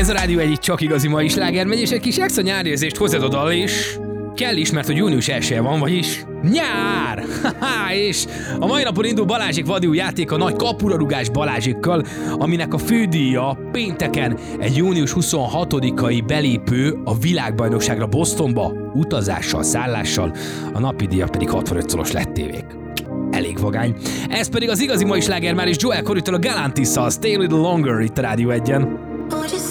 Ez a Rádió egy csak igazi mai sláger megy, és egy kis extra nyárérzést hozzád oda, és kell is, mert hogy június 1-e van, vagyis nyár! És a mai napon indul Balázsék vadiú játék a nagy kapurarugás Balázsékkal, aminek a fődíja pénteken egy június 26-ai belépő a világbajnokságra Bostonba, utazással, szállással, a napi díjak pedig 65 szoros lett tévék. Elég vagány. Ez pedig az igazi mai sláger már is Joel Corrytól a Galantis-szal, Stay a Little Longer itt a Rádió 1-en.